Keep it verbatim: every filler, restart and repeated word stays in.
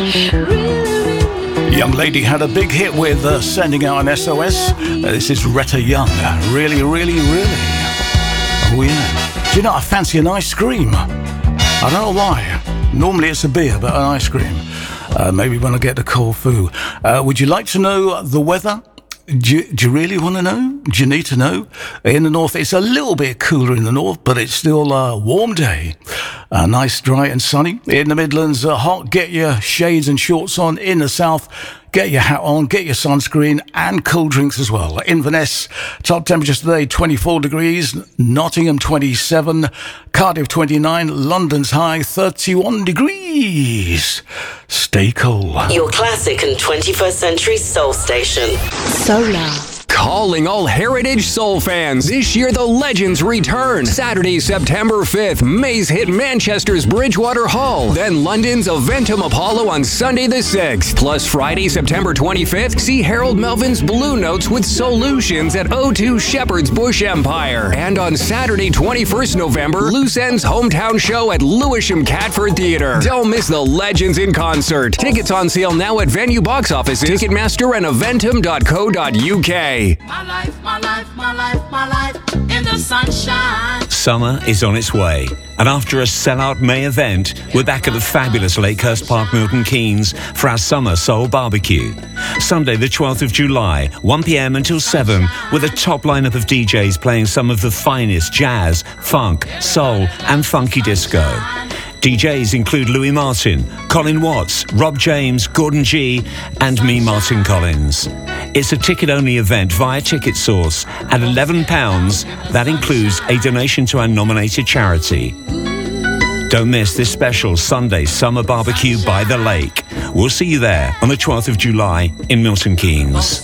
Young lady had a big hit with uh, sending out an S O S. Uh, this is Retta Young. Really, really, really. Oh, yeah. Do you know, I fancy an ice cream. I don't know why. Normally it's a beer, but an ice cream. Uh, maybe when I get to Corfu. Uh, would you like to know the weather? Do you, do you really want to know? Do you need to know? In the north, it's a little bit cooler in the north, but it's still a warm day. Uh, nice, dry and sunny. In the Midlands, uh, hot. Get your shades and shorts on. In the south, get your hat on, get your sunscreen and cool drinks as well. Inverness, top temperatures today, twenty-four degrees. Nottingham, twenty-seven. Cardiff, twenty-nine. London's high, thirty-one degrees. Stay cool. Your classic and twenty-first century soul station. Solar. Calling all Heritage Soul fans. This year, the Legends return. Saturday, September fifth, Maze hit Manchester's Bridgewater Hall. Then London's Eventum Apollo on Sunday the sixth. Plus Friday, September twenty-fifth, see Harold Melvin's Blue Notes with Solutions at O two Shepherd's Bush Empire. And on Saturday, twenty-first November, Loose End's hometown show at Lewisham Catford Theatre. Don't miss the Legends in concert. Tickets on sale now at venue box offices, Ticketmaster, and eventum dot co dot U K. My life, my life, my life, my life in the sunshine. Summer is on its way, and after a sellout May event, we're back at the fabulous Lakehurst Park, Milton Keynes for our Summer Soul Barbecue. Sunday the twelfth of July, one p.m. until seven, with a top lineup of D Js playing some of the finest jazz, funk, soul and funky disco. D Js include Louis Martin, Colin Watts, Rob James, Gordon G and me, Martin Collins. It's a ticket-only event via TicketSource at eleven pounds. That includes a donation to our nominated charity. Don't miss this special Sunday Summer Barbecue by the Lake. We'll see you there on the twelfth of July in Milton Keynes.